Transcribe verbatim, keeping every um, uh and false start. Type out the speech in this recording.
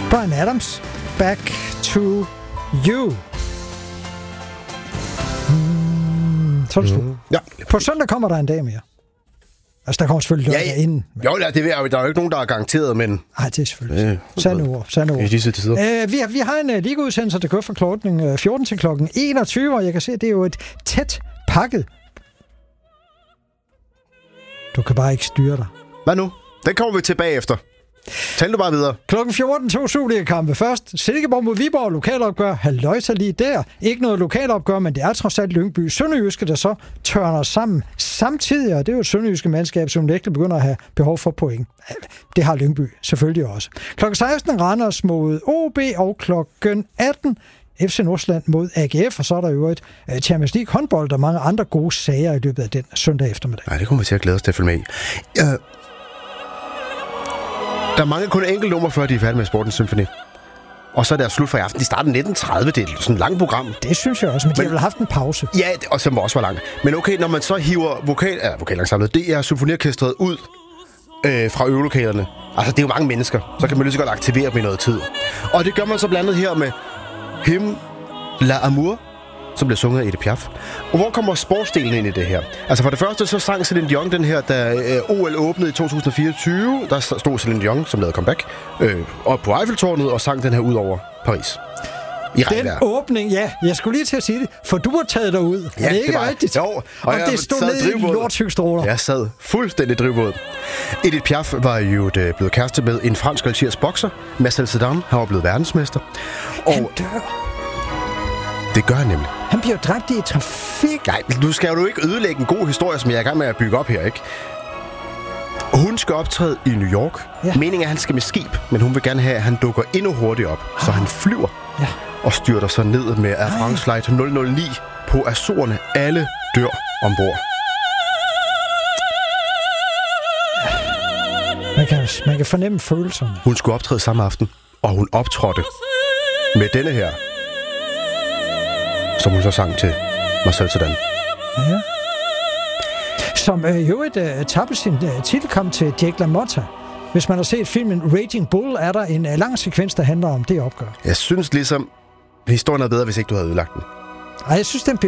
Bryan Adams, Back to You. Mm, så er det slut. Mm. Ja. På søndag kommer der en dag mere. Altså, der kommer selvfølgelig lørdag ja, ja. inden. Jo, ja, det er, der er jo ikke nogen, der er garanteret, men... Nej, det er selvfølgelig. Øh, sande ord, sande ord. I disse tider. Øh, vi, har, vi har en uh, ligaudsendelse, der kører fra klokken fjorten til klokken enogtyve, og jeg kan se, at det er jo et tæt pakket. Du kan bare ikke styre dig. Hvad nu? Den kommer vi tilbage efter. Tal du bare videre. klokken fjorten, to Superliga-kampe. Først Silkeborg mod Viborg, lokalopgør. Halløjsa lige der. Ikke noget lokalopgør, men det er trods alt Lyngby Sønderjyske, der så tørner sammen samtidig, og det er jo et sønderjyske mandskab, som virkelig begynder at have behov for point. Det har Lyngby selvfølgelig også. klokken seksten Randers mod O B, og klokken atten F C Nordsjælland mod A G F, og så er der jo et uh, Champions League håndbold og mange andre gode sager i løbet af den søndag eftermiddag. Nej, det kommer vi til at glæde os til at følge med i. Uh... Der er mange kun enkelt nummer, før de er færdige med Sportens Symfoni. Og så er der slut for i aften. De starter nitten tredive. Det er sådan et langt program. Det synes jeg også, men de men, har vel haft en pause. Ja, og som også var lang. Men okay, når man så hiver vokal, ja, vokalensemblet, det er symfoniorkestret ud øh, fra øvelokalerne. Altså, det er jo mange mennesker. Så kan man lige så godt aktivere dem i noget tid. Og det gør man så blandet her med Him La Amour, som bliver sunget af Edith Piaf. Og hvor kommer sportsdelen ind i det her? Altså for det første, så sang Celine Dion den her, da øh, O L åbnede i to tusind fireogtyve. Der stod Celine Dion, som lavede comeback, øh, op på Eiffeltårnet og sang den her ud over Paris. I den regnvejr. Åbning, ja. Jeg skulle lige til at sige det, for du har taget dig ud. Ja, er det ikke det var, rigtigt? Jo. Og, og det stod ned i lortsygsstråler. Jeg sad fuldstændig drivvåd. Edith Piaf var jo blevet kæreste med en fransk algerisk bokser, Marcel Cerdan. Han var blevet verdensmester. Og han dør. Det gør han nemlig. Han bliver dræbt i trafik. Nej, du skal jo ikke ødelægge en god historie, som jeg er i gang med at bygge op her, ikke? Hun skal optræde i New York. Ja. Meningen er, at han skal med skib, men hun vil gerne have, at han dukker endnu hurtigere op. Så han flyver ja. og styrter så ned med Air France Flight nul nul ni på Azorerne. Alle dør ombord. Man kan, man kan fornemme følelserne. Hun skulle optræde samme aften, og hun optrådte med denne her, som hun så sang til Marcel Cerdan. Ja. Som øh, jo et øh, tabte sin øh, titelkamp til Jake LaMotta. Hvis man har set filmen Raging Bull, er der en øh, lang sekvens, der handler om det opgør. Jeg synes ligesom, historien er bedre, hvis ikke du havde ødelagt den. Ej, jeg synes, den